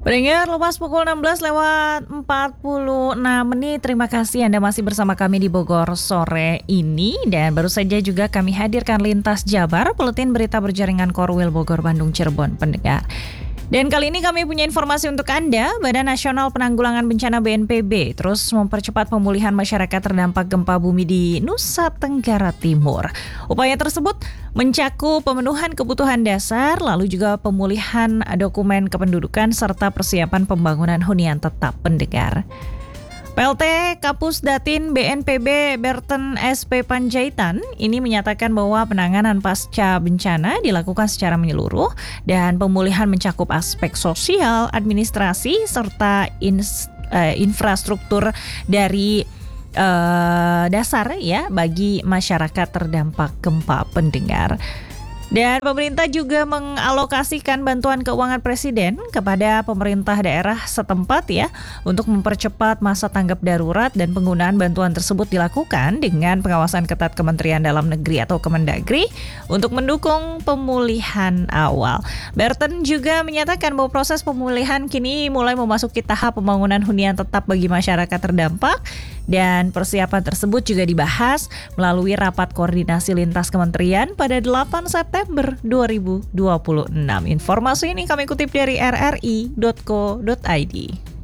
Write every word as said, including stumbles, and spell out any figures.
Pendengar, lepas pukul enam belas lewat empat puluh enam menit. Terima kasih Anda masih bersama kami di Bogor sore ini. Dan baru saja juga kami hadirkan Lintas Jabar, buletin berita berjaringan Korwil Bogor, Bandung, Cirebon, pendengar. Dan kali ini kami punya informasi untuk Anda. Badan Nasional Penanggulangan Bencana B N P B terus mempercepat pemulihan masyarakat terdampak gempa bumi di Nusa Tenggara Timur. Upaya tersebut mencakup pemenuhan kebutuhan dasar, lalu juga pemulihan dokumen kependudukan serta persiapan pembangunan hunian tetap, pendengar. P L T Kapus Datin B N P B Berten S P Panjaitan ini menyatakan bahwa penanganan pasca bencana dilakukan secara menyeluruh dan pemulihan mencakup aspek sosial, administrasi, serta ins, uh, infrastruktur dari uh, dasar ya bagi masyarakat terdampak gempa, pendengar. Dan pemerintah juga mengalokasikan bantuan keuangan presiden kepada pemerintah daerah setempat ya untuk mempercepat masa tanggap darurat, dan penggunaan bantuan tersebut dilakukan dengan pengawasan ketat Kementerian Dalam Negeri atau Kemendagri untuk mendukung pemulihan awal. Berten juga menyatakan bahwa proses pemulihan kini mulai memasuki tahap pembangunan hunian tetap bagi masyarakat terdampak, dan persiapan tersebut juga dibahas melalui rapat koordinasi lintas kementerian pada delapan September dua ribu dua puluh enam. Informasi ini kami kutip dari r r i dot co dot i d.